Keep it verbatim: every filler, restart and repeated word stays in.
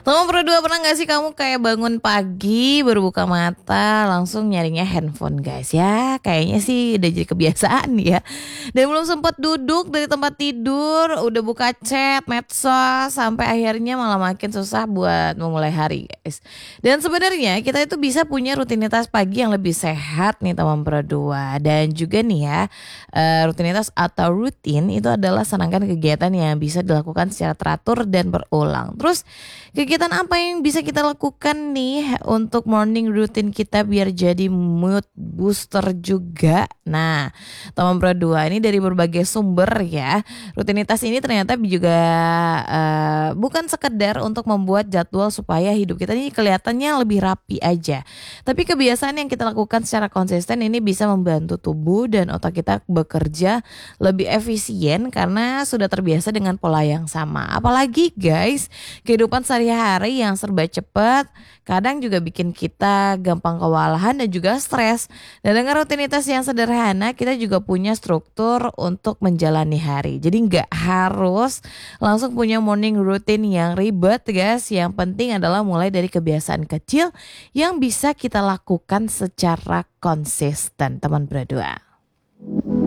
Nomor berdua, pernah gak sih kamu kayak bangun pagi baru buka mata langsung nyarinya handphone guys ya? Kayaknya sih udah jadi kebiasaan ya. Dan belum sempat duduk dari tempat tidur udah buka chat, medsos, sampai akhirnya malah makin susah buat memulai hari guys. Dan sebenarnya kita itu bisa punya rutinitas pagi yang lebih sehat nih teman berdua. Dan juga nih ya, eh, rutinitas atau rutin itu adalah serangkaian kegiatan yang bisa dilakukan secara teratur dan berulang. Terus kegiatan apa yang bisa kita lakukan nih untuk morning routine kita biar jadi mood booster juga? Nah, teman berdua ini dari berbagai sumber ya. Rutinitas ini ternyata juga eh, bukan sekedar untuk membuat jadwal supaya hidup kita ini kelihatannya lebih rapi aja. Tapi kebiasaan yang kita lakukan secara konsisten ini bisa membantu tubuh dan otak kita bekerja lebih efisien karena sudah terbiasa dengan pola yang sama. Apalagi guys, kehidupan sehari-hari yang serba cepat kadang juga bikin kita gampang kewalahan dan juga stres. Dan dengan rutinitas yang sederhana kita juga punya struktur untuk menjalani hari. Jadi nggak harus langsung punya morning routine yang ribet guys. Yang penting adalah mulai dari kebiasaan kecil yang bisa kita lakukan secara konsisten teman berdua.